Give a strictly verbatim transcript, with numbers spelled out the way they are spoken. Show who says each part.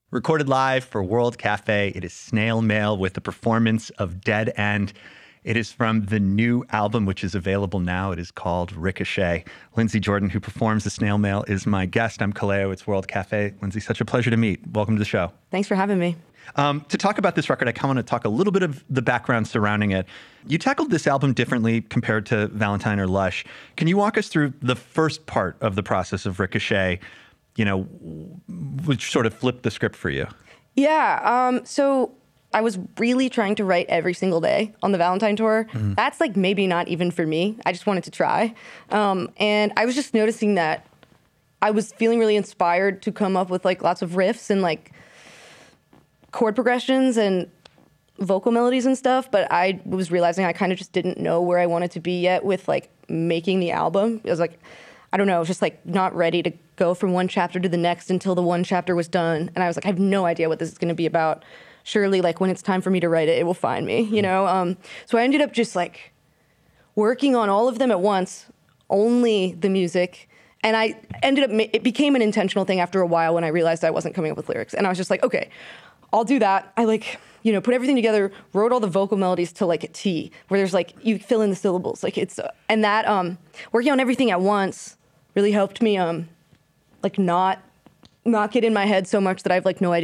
Speaker 1: Recorded live for World Cafe, it is Snail Mail with the performance of Dead End. It is from the new album, which is available now. It is called Ricochet. Lindsey Jordan, who performs the Snail Mail, is my guest. I'm Kaleo. It's World Cafe. Lindsey, such a pleasure to meet. Welcome to the show.
Speaker 2: Thanks for having me.
Speaker 1: Um, to talk about this record, I kind of want to talk a little bit of the background surrounding it. You tackled this album differently compared to Valentine or Lush. Can you walk us through the first part of the process of Ricochet, you know, which sort of flipped the script for you?
Speaker 2: Yeah. Um, so I was really trying to write every single day on the Valentine tour. Mm-hmm. That's like maybe not even for me. I just wanted to try. Um, and I was just noticing that I was feeling really inspired to come up with like lots of riffs and like chord progressions and vocal melodies and stuff. But I was realizing I kind of just didn't know where I wanted to be yet with like making the album. It was like, I don't know, I was just like not ready to go from one chapter to the next until the one chapter was done. And I was like, I have no idea what this is going to be about. Surely, like, when it's time for me to write it, it will find me, you know? Um, so I ended up just, like, working on all of them at once, only the music. And I ended up, ma- it became an intentional thing after a while when I realized I wasn't coming up with lyrics. And I was just like, okay, I'll do that. I, like, you know, put everything together, wrote all the vocal melodies to, like, a T, where there's, like, you fill in the syllables. Like, it's, uh, and that, um, working on everything at once really helped me, um, like, not, not get in my head so much that I have, like, no idea